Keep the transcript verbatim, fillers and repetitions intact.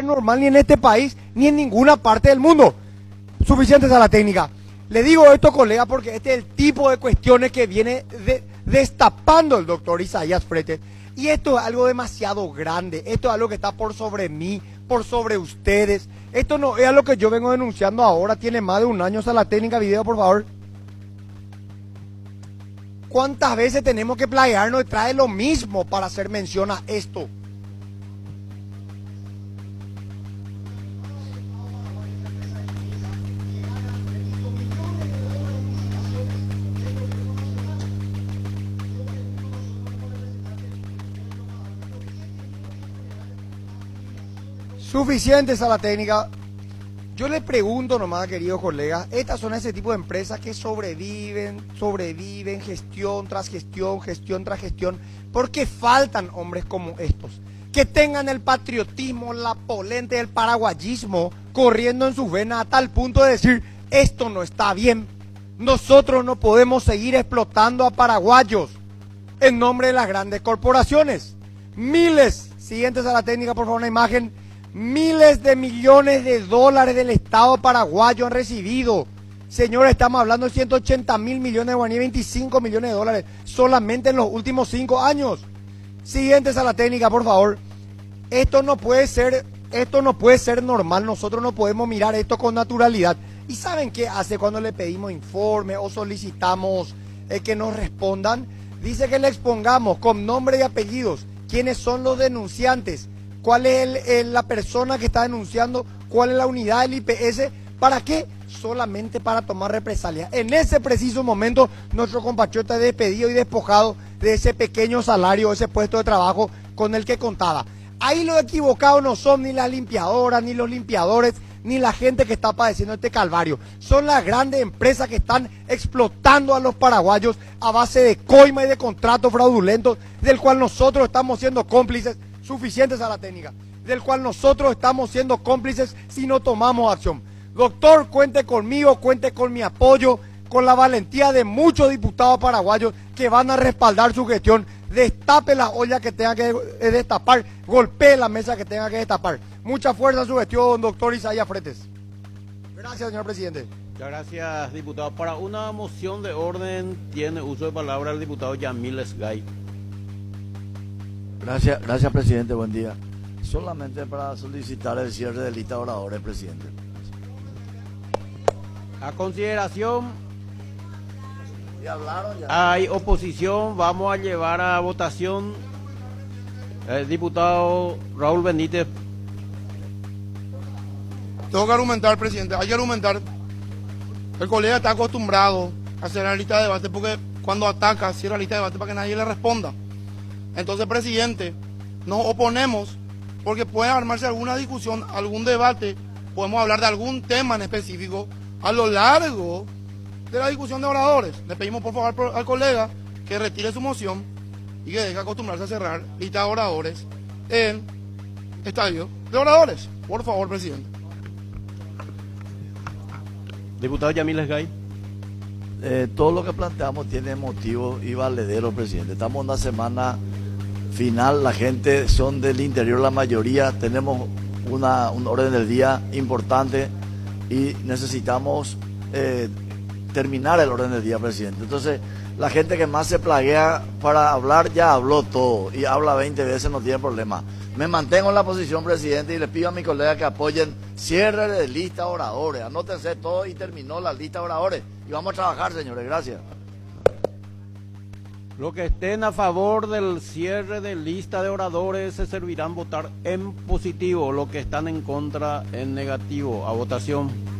normal ni en este país ni en ninguna parte del mundo. Suficiente a la técnica. Le digo esto, colega, porque este es el tipo de cuestiones que viene de, destapando el doctor Isaías Freites. Y esto es algo demasiado grande. Esto es algo que está por sobre mí, por sobre ustedes. Esto no es lo que yo vengo denunciando ahora. Tiene más de un año. A la técnica, video, por favor. ¿Cuántas veces tenemos que playarnos detrás de lo mismo para hacer mención a esto? Suficientes a la técnica. Yo le pregunto nomás, queridos colegas, estas son ese tipo de empresas que sobreviven, sobreviven, gestión tras gestión, gestión tras gestión, porque faltan hombres como estos, que tengan el patriotismo, la polenta y el paraguayismo corriendo en sus venas a tal punto de decir, esto no está bien, nosotros no podemos seguir explotando a paraguayos en nombre de las grandes corporaciones. Miles, siguientes a la técnica, por favor, una imagen. Miles de millones de dólares del Estado paraguayo han recibido. Señores, estamos hablando de ciento ochenta mil millones de guaraníes, veinticinco millones de dólares solamente en los últimos cinco años. Siguientes a la técnica, por favor. Esto no puede ser, esto no puede ser normal. Nosotros no podemos mirar esto con naturalidad. ¿Y saben qué hace cuando le pedimos informe o solicitamos eh, que nos respondan? Dice que le expongamos con nombre y apellidos quiénes son los denunciantes. ¿Cuál es el, el, la persona que está denunciando? ¿Cuál es la unidad del I P S? ¿Para qué? Solamente para tomar represalias. En ese preciso momento, nuestro compatriota es despedido y despojado de ese pequeño salario, ese puesto de trabajo con el que contaba. Ahí los equivocados no son ni las limpiadoras, ni los limpiadores, ni la gente que está padeciendo este calvario. Son las grandes empresas que están explotando a los paraguayos a base de coima y de contratos fraudulentos, del cual nosotros estamos siendo cómplices. Suficientes a la técnica, del cual nosotros estamos siendo cómplices si no tomamos acción. Doctor, cuente conmigo, cuente con mi apoyo, con la valentía de muchos diputados paraguayos que van a respaldar su gestión. Destape la olla que tenga que destapar, golpee la mesa que tenga que destapar. Mucha fuerza a su gestión, doctor Isaías Freites. Gracias, señor presidente. Muchas gracias, diputado. Para una moción de orden tiene uso de palabra el diputado Yamil Esgay. Gracias, gracias, presidente, buen día. Solamente para solicitar el cierre de lista de oradores, presidente. A consideración, ¿ya hablaron ya? Hay oposición, vamos a llevar a votación el diputado Raúl Benítez. Tengo que argumentar, presidente, hay que argumentar. El colega está acostumbrado a hacer la lista de debate porque cuando ataca, cierra la lista de debate para que nadie le responda. Entonces, presidente, nos oponemos porque puede armarse alguna discusión, algún debate, podemos hablar de algún tema en específico a lo largo de la discusión de oradores. Le pedimos por favor al colega que retire su moción y que deje acostumbrarse a cerrar lista de oradores en estadio de oradores. Por favor, presidente. Diputado Yamil Esgay. Eh, todo lo que planteamos tiene motivo y valedero, presidente. Estamos en una semana final, la gente son del interior, la mayoría, tenemos una, un orden del día importante y necesitamos eh, terminar el orden del día, presidente. Entonces, la gente que más se plaguea para hablar ya habló todo y habla veinte veces, no tiene problema. Me mantengo en la posición, presidente, y le pido a mis colegas que apoyen cierre de lista de oradores. Anótense todo y terminó la lista de oradores. Y vamos a trabajar, señores. Gracias. Los que estén a favor del cierre de lista de oradores se servirán votar en positivo. Los que están en contra, en negativo. A votación.